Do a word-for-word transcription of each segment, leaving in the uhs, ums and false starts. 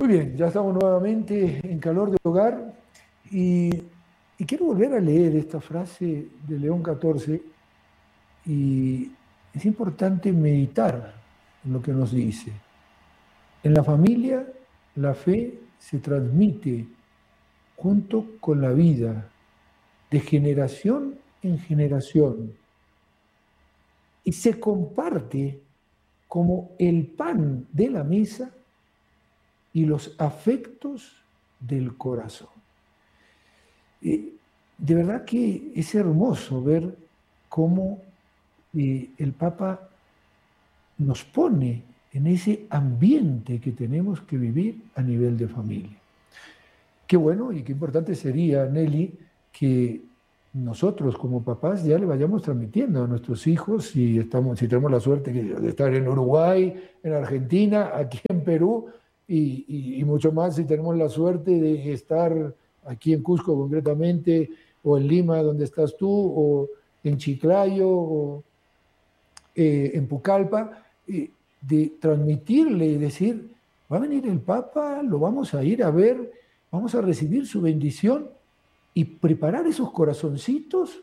Muy bien, ya estamos nuevamente en Calor de Hogar y, y quiero volver a leer esta frase de León catorce y es importante meditar en lo que nos dice. En la familia la fe se transmite junto con la vida, de generación en generación, y se comparte como el pan de la mesa y los afectos del corazón. Eh, de verdad que es hermoso ver cómo eh, el Papa nos pone en ese ambiente que tenemos que vivir a nivel de familia. Qué bueno y qué importante sería, Nelly, que nosotros como papás ya le vayamos transmitiendo a nuestros hijos, si, estamos, si tenemos la suerte de estar en Uruguay, en Argentina, aquí en Perú, y, y, y mucho más si tenemos la suerte de estar aquí en Cusco concretamente, o en Lima, donde estás tú, o en Chiclayo, o eh, en Pucallpa, eh, de transmitirle y decir, va a venir el Papa, lo vamos a ir a ver, vamos a recibir su bendición, y preparar esos corazoncitos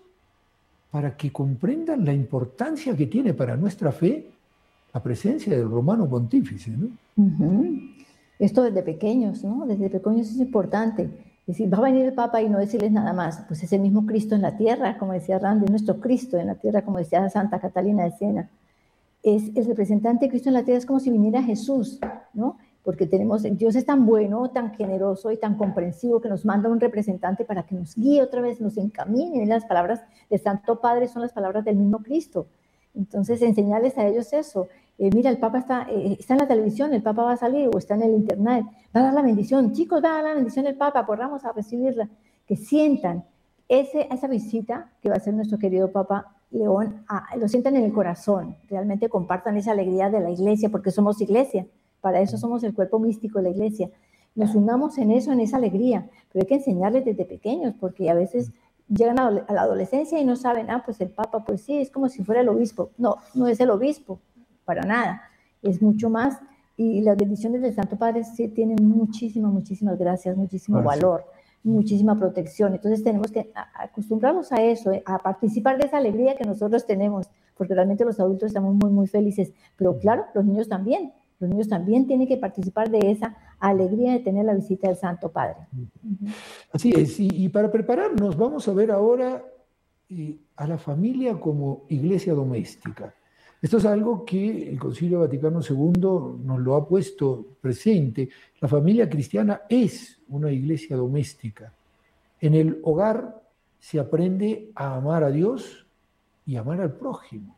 para que comprendan la importancia que tiene para nuestra fe la presencia del romano pontífice, ¿no? Uh-huh. Esto desde pequeños, ¿no? Desde pequeños es importante. Es decir, va a venir el Papa y no decirles nada más. Pues es el mismo Cristo en la tierra, como decía Randy, nuestro Cristo en la tierra, como decía Santa Catalina de Siena. Es el representante de Cristo en la tierra, es como si viniera Jesús, ¿no? Porque tenemos, Dios es tan bueno, tan generoso y tan comprensivo que nos manda un representante para que nos guíe otra vez, nos encamine. Las palabras del Santo Padre son las palabras del mismo Cristo. Entonces, enseñarles a ellos eso. Eh, mira, el Papa está, eh, está en la televisión, el Papa va a salir, o está en el internet, va a dar la bendición. Chicos, va a dar la bendición del Papa, corramos a recibirla. Que sientan ese, esa visita que va a hacer nuestro querido Papa León, a, lo sientan en el corazón, realmente compartan esa alegría de la iglesia, porque somos iglesia. Para eso somos el cuerpo místico de la iglesia. Nos unamos en eso, en esa alegría, pero hay que enseñarles desde pequeños, porque a veces llegan a la adolescencia y no saben, ah, pues el Papa, pues sí, es como si fuera el obispo. No, no es el obispo, para nada. Es mucho más, y las bendiciones del Santo Padre sí tienen muchísimas, muchísimas gracias, muchísimo ah, valor, sí. muchísima protección. Entonces tenemos que acostumbrarnos a eso, a participar de esa alegría que nosotros tenemos, porque realmente los adultos estamos muy, muy felices, pero claro, los niños también. Los niños también tienen que participar de esa alegría de tener la visita del Santo Padre. Uh-huh. Así es, y, y para prepararnos vamos a ver ahora eh, a la familia como iglesia doméstica. Esto es algo que el Concilio Vaticano segundo nos lo ha puesto presente. La familia cristiana es una iglesia doméstica. En el hogar se aprende a amar a Dios y amar al prójimo.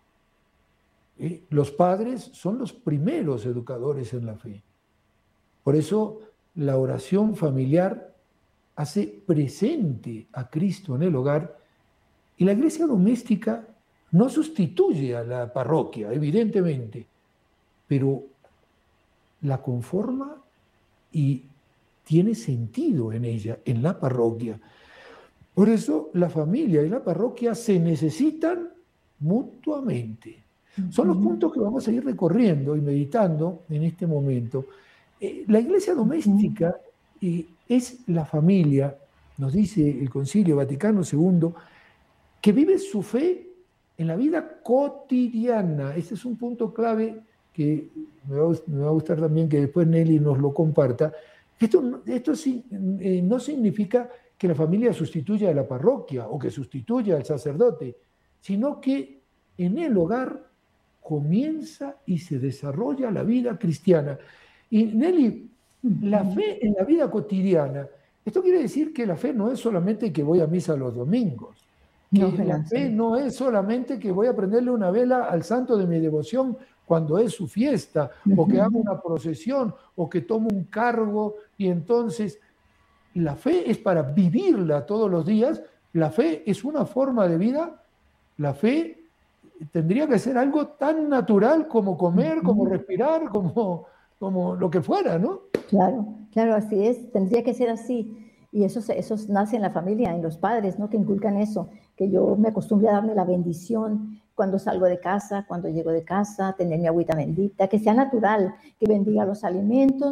¿Eh? Los padres son los primeros educadores en la fe. Por eso la oración familiar hace presente a Cristo en el hogar, y la iglesia doméstica no sustituye a la parroquia, evidentemente, pero la conforma y tiene sentido en ella, en la parroquia. Por eso la familia y la parroquia se necesitan mutuamente. Son los puntos que vamos a ir recorriendo y meditando en este momento. Eh, la iglesia doméstica eh, es la familia, nos dice el Concilio Vaticano segundo, que vive su fe en la vida cotidiana. Este es un punto clave que me va, me va a gustar también que después Nelly nos lo comparta. Esto, esto sí, eh, no significa que la familia sustituya a la parroquia o que sustituya al sacerdote, sino que en el hogar comienza y se desarrolla la vida cristiana. Y Nelly, la fe en la vida cotidiana, esto quiere decir que la fe no es solamente que voy a misa los domingos, que no, la fe no es solamente que voy a prenderle una vela al santo de mi devoción cuando es su fiesta, o que hago una procesión, o que tomo un cargo, y entonces la fe es para vivirla todos los días. La fe es una forma de vida. La fe tendría que ser algo tan natural como comer, uh-huh. como respirar, como, como lo que fuera, ¿no? Claro, claro, así es, tendría que ser así. Y eso, eso nace en la familia, en los padres, ¿no? Que inculcan eso, que yo me acostumbre a darme la bendición cuando salgo de casa, cuando llego de casa, tener mi agüita bendita, que sea natural, que bendiga los alimentos,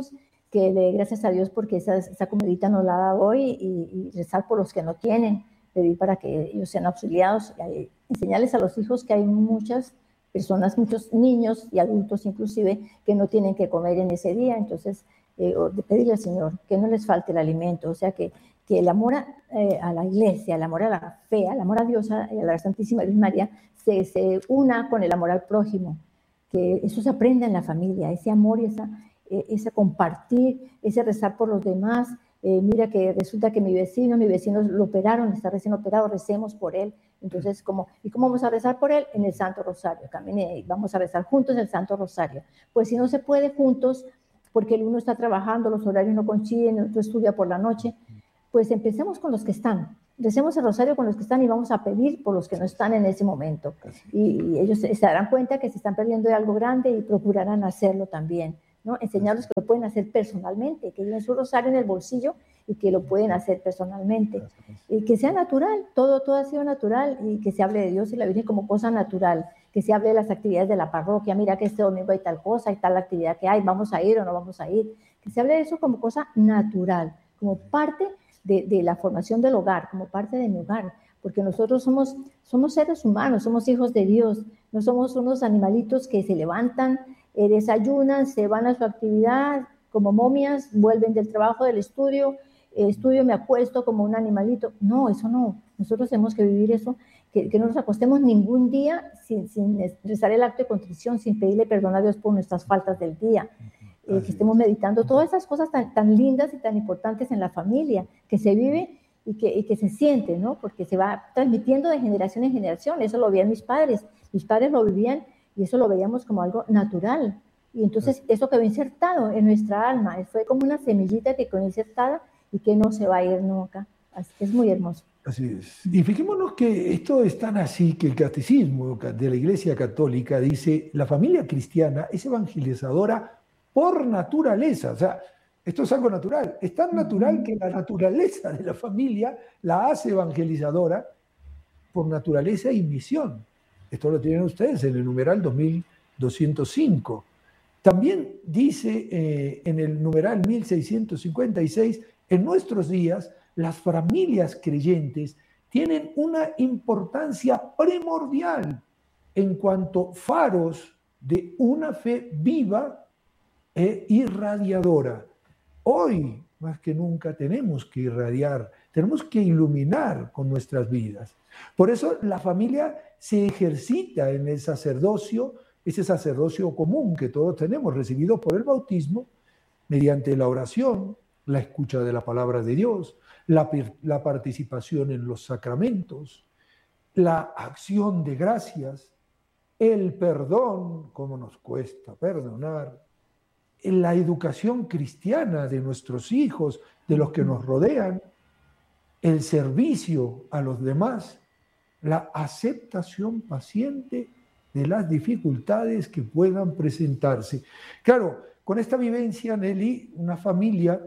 que le dé gracias a Dios porque esa, esa comidita nos la ha dado hoy y, y rezar por los que no tienen, pedir para que ellos sean auxiliados, y enseñarles a los hijos que hay muchas personas, muchos niños y adultos inclusive, que no tienen que comer en ese día. Entonces, eh, de pedirle al Señor que no les falte el alimento, o sea, que, que el amor a, eh, a la iglesia, el amor a la fe, el amor a Dios y a la Santísima Virgen María se, se una con el amor al prójimo, que eso se aprende en la familia, ese amor y esa, eh, ese compartir, ese rezar por los demás. Eh, mira que resulta que mi vecino, mi vecino lo operaron, está recién operado, recemos por él. Entonces, ¿cómo, ¿y cómo vamos a rezar por él? En el Santo Rosario. Camine, vamos a rezar juntos el Santo Rosario. Pues si no se puede juntos, porque el uno está trabajando, los horarios no coinciden, el otro estudia por la noche, pues empecemos con los que están. Recemos el rosario con los que están y vamos a pedir por los que no están en ese momento. Y, y ellos se darán cuenta que se están perdiendo de algo grande y procurarán hacerlo también, ¿no? Enseñarles que lo pueden hacer personalmente, que lleven su rosario en el bolsillo y que lo pueden hacer personalmente. Y que sea natural, todo, todo ha sido natural, y que se hable de Dios y la Virgen como cosa natural, que se hable de las actividades de la parroquia, mira que este domingo hay tal cosa, hay tal actividad que hay, vamos a ir o no vamos a ir, que se hable de eso como cosa natural, como parte de, de la formación del hogar, como parte de mi hogar, porque nosotros somos, somos seres humanos, somos hijos de Dios, no somos unos animalitos que se levantan, eh, desayunan, se van a su actividad como momias, vuelven del trabajo, del estudio, eh, estudio, me acuesto como un animalito. No, eso no, nosotros tenemos que vivir eso, que, que no nos acostemos ningún día sin, sin rezar el acto de contrición, sin pedirle perdón a Dios por nuestras faltas del día. Eh, que estemos meditando todas esas cosas tan, tan lindas y tan importantes en la familia, que se vive y que, y que se siente, ¿no? Porque se va transmitiendo de generación en generación. Eso lo veían mis padres, mis padres lo vivían y eso lo veíamos como algo natural. Y entonces eso quedó insertado en nuestra alma, fue como una semillita que quedó insertada y que no se va a ir nunca. Así que es muy hermoso. Así es. Y fijémonos que esto es tan así que el catecismo de la Iglesia Católica dice: la familia cristiana es evangelizadora por naturaleza. O sea, esto es algo natural. Es tan natural que la naturaleza de la familia la hace evangelizadora por naturaleza y misión. Esto lo tienen ustedes en el numeral dos mil doscientos cinco. También dice eh, en el numeral mil seiscientos cincuenta y seis, en nuestros días las familias creyentes tienen una importancia primordial en cuanto faros de una fe viva e irradiadora. Hoy, más que nunca, tenemos que irradiar, tenemos que iluminar con nuestras vidas. Por eso la familia se ejercita en el sacerdocio, ese sacerdocio común que todos tenemos, recibido por el bautismo, mediante la oración, la escucha de la palabra de Dios, la, la participación en los sacramentos, la acción de gracias, el perdón, cómo nos cuesta perdonar, la educación cristiana de nuestros hijos, de los que nos rodean, el servicio a los demás, la aceptación paciente de las dificultades que puedan presentarse. Claro, con esta vivencia, Nelly, una familia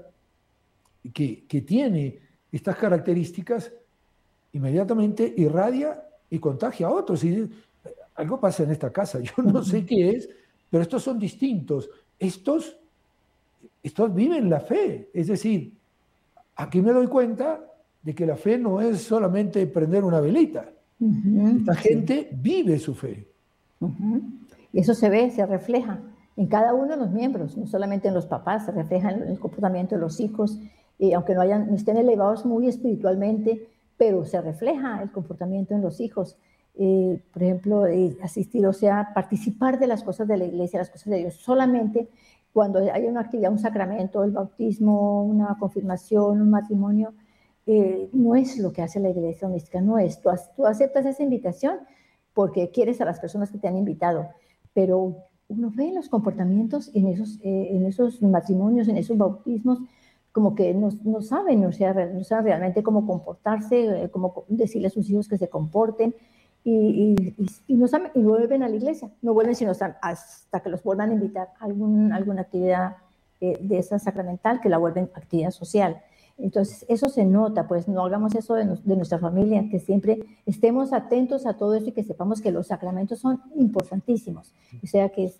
que, que tiene estas características, inmediatamente irradia y contagia a otros. Y algo pasa en esta casa, yo no sé qué es, pero estos son distintos. Estos, estos viven la fe, es decir, aquí me doy cuenta de que la fe no es solamente prender una velita. Uh-huh, Esta gente sí. vive su fe. Uh-huh. Y eso se ve, se refleja en cada uno de los miembros, no solamente en los papás, se refleja en el comportamiento de los hijos, y aunque no, hayan, no estén elevados muy espiritualmente, pero se refleja el comportamiento en los hijos. Eh, por ejemplo, eh, asistir, o sea, participar de las cosas de la iglesia, las cosas de Dios, solamente cuando hay una actividad, un sacramento, el bautismo, una confirmación, un matrimonio, eh, no es lo que hace la iglesia doméstica, no es, tú, tú aceptas esa invitación porque quieres a las personas que te han invitado, pero uno ve los comportamientos en esos, eh, en esos matrimonios, en esos bautismos, como que no, no saben, o sea, no saben realmente cómo comportarse, eh, cómo decirle a sus hijos que se comporten, Y, y, y, no saben, y no vuelven a la iglesia, no vuelven sino hasta, hasta que los vuelvan a invitar a algún, alguna actividad eh, de esa sacramental, que la vuelven actividad social. Entonces eso se nota, pues no hagamos eso de, de nuestra familia, que siempre estemos atentos a todo eso y que sepamos que los sacramentos son importantísimos, o sea que es,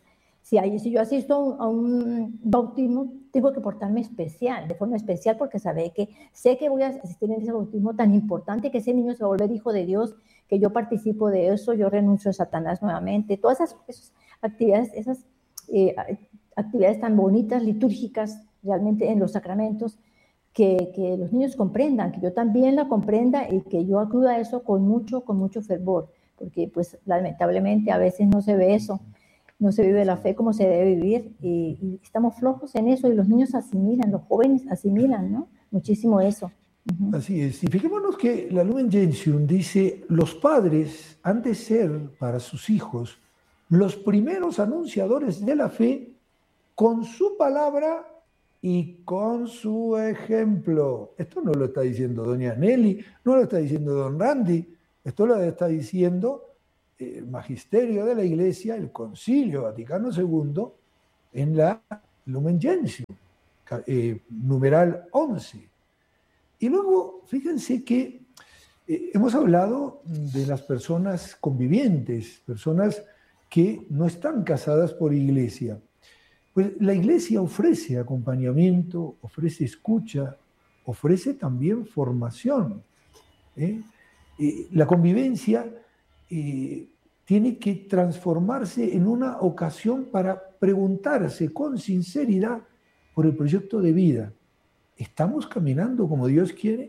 Si, hay, si yo asisto a un, a un bautismo, tengo que portarme especial, de forma especial, porque sabe que, sé que voy a asistir en ese bautismo tan importante, que ese niño se va a volver hijo de Dios, que yo participo de eso, yo renuncio a Satanás nuevamente. Todas esas, esas actividades, esas eh, actividades tan bonitas, litúrgicas, realmente en los sacramentos, que, que los niños comprendan, que yo también la comprenda y que yo acuda a eso con mucho, con mucho fervor, porque pues lamentablemente a veces no se ve eso. No se vive la fe como se debe vivir y, y estamos flojos en eso y los niños asimilan, los jóvenes asimilan, ¿no? Muchísimo eso. Uh-huh. Así es. Y fijémonos que la Lumen Gentium dice, los padres han de ser para sus hijos los primeros anunciadores de la fe con su palabra y con su ejemplo. Esto no lo está diciendo doña Nelly, no lo está diciendo don Randy, esto lo está diciendo el magisterio de la Iglesia, el Concilio Vaticano segundo, en la Lumen Gentium, eh, numeral once. Y luego, fíjense que eh, hemos hablado de las personas convivientes, personas que no están casadas por iglesia. Pues la Iglesia ofrece acompañamiento, ofrece escucha, ofrece también formación. ¿eh? Eh, la convivencia eh, tiene que transformarse en una ocasión para preguntarse con sinceridad por el proyecto de vida. ¿Estamos caminando como Dios quiere?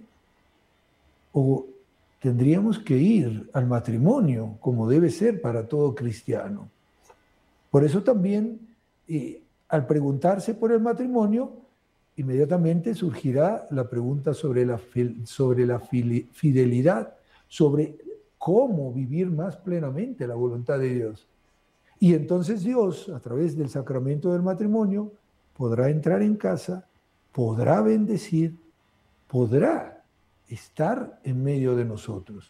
¿O tendríamos que ir al matrimonio como debe ser para todo cristiano? Por eso también, eh, al preguntarse por el matrimonio, inmediatamente surgirá la pregunta sobre la, sobre la fidelidad, sobre cómo vivir más plenamente la voluntad de Dios. Y entonces Dios, a través del sacramento del matrimonio, podrá entrar en casa, podrá bendecir, podrá estar en medio de nosotros.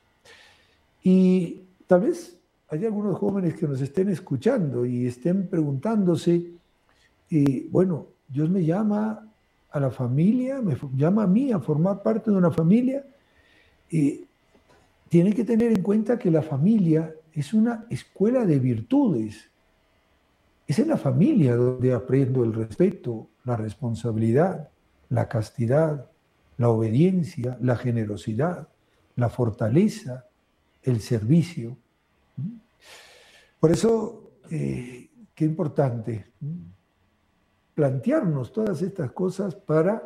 Y tal vez hay algunos jóvenes que nos estén escuchando y estén preguntándose, eh, bueno, Dios me llama a la familia, me llama a mí a formar parte de una familia. Eh, tiene que tener en cuenta que la familia es una escuela de virtudes. Es en la familia donde aprendo el respeto, la responsabilidad, la castidad, la obediencia, la generosidad, la fortaleza, el servicio. Por eso, eh, qué importante plantearnos todas estas cosas para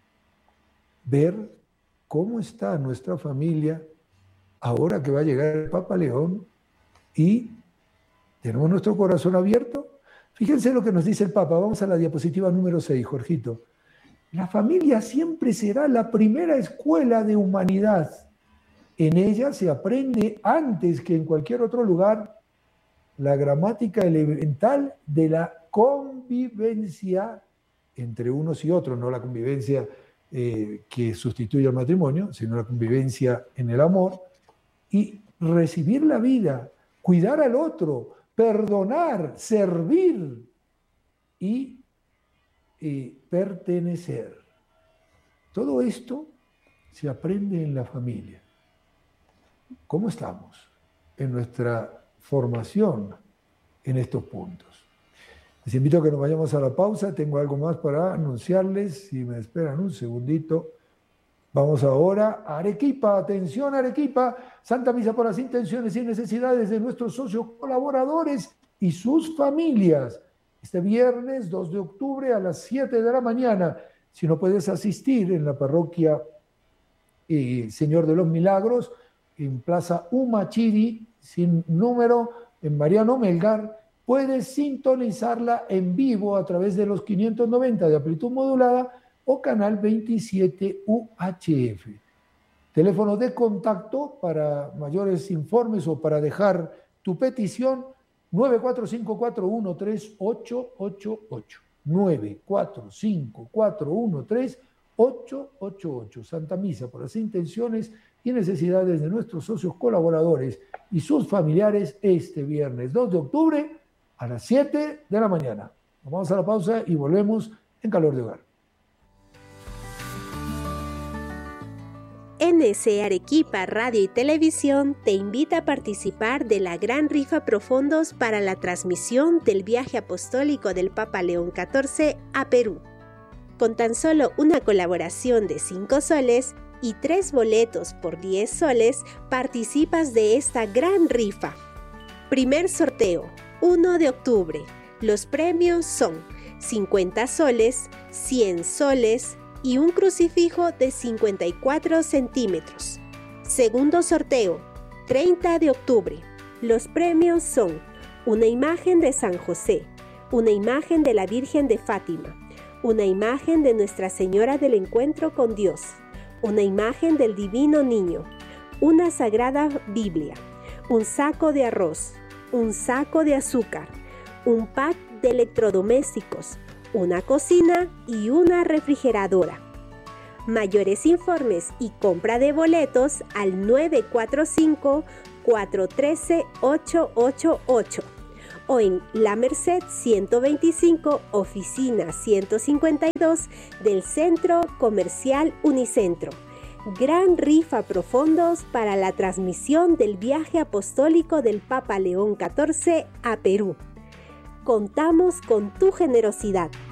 ver cómo está nuestra familia ahora que va a llegar el Papa León y tenemos nuestro corazón abierto. Fíjense lo que nos dice el Papa. Vamos a la diapositiva número seis, Jorgito. La familia siempre será la primera escuela de humanidad. En ella se aprende antes que en cualquier otro lugar la gramática elemental de la convivencia entre unos y otros, no la convivencia eh, que sustituye al matrimonio, sino la convivencia en el amor, y recibir la vida, cuidar al otro, perdonar, servir y eh, pertenecer. Todo esto se aprende en la familia. ¿Cómo estamos en nuestra formación en estos puntos? Les invito a que nos vayamos a la pausa. Tengo algo más para anunciarles. Si me esperan un segundito. Vamos ahora a Arequipa. Atención, Arequipa. Santa Misa por las intenciones y necesidades de nuestros socios colaboradores y sus familias. Este viernes dos de octubre a las siete de la mañana. Si no puedes asistir en la parroquia eh, Señor de los Milagros, en Plaza Humachiri, sin número, en Mariano Melgar, puedes sintonizarla en vivo a través de los quinientos noventa de amplitud modulada o canal veintisiete U H F. Teléfono de contacto para mayores informes o para dejar tu petición, nueve cuatro cinco cuatro uno tres ocho ocho ocho. nueve cuatro cinco cuatro uno tres ocho ocho ocho. Santa Misa por las intenciones y necesidades de nuestros socios colaboradores y sus familiares este viernes dos de octubre a las siete de la mañana. Vamos a la pausa y volvemos en Calor de Hogar. N C Arequipa Radio y Televisión te invita a participar de la gran rifa Profondos para la transmisión del viaje apostólico del Papa León catorce a Perú. Con tan solo una colaboración de cinco soles y tres boletos por diez soles, participas de esta gran rifa. Primer sorteo, uno de octubre. Los premios son cincuenta soles, cien soles y un crucifijo de cincuenta y cuatro centímetros. Segundo sorteo, treinta de octubre. Los premios son una imagen de San José, una imagen de la Virgen de Fátima, una imagen de Nuestra Señora del Encuentro con Dios, una imagen del Divino Niño, una Sagrada Biblia, un saco de arroz, un saco de azúcar, un pack de electrodomésticos, una cocina y una refrigeradora. Mayores informes y compra de boletos al nueve cuatro cinco, cuatro uno tres, ocho ocho ocho o en La Merced ciento veinticinco, oficina ciento cincuenta y dos del Centro Comercial Unicentro. Gran rifa Profondos para la transmisión del viaje apostólico del Papa León catorce a Perú. Contamos con tu generosidad.